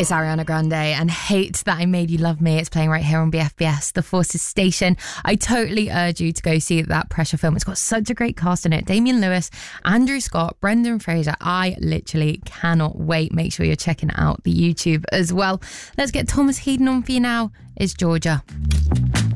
It's Ariana Grande and Hate That I Made You Love Me. It's playing right here on BFBS, The Forces Station. I totally urge you to go see that Pressure film. It's got such a great cast in it. Damian Lewis, Andrew Scott, Brendan Fraser. I literally cannot wait. Make sure you're checking out the YouTube as well. Let's get Thomas Heden on for you now. It's Georgia.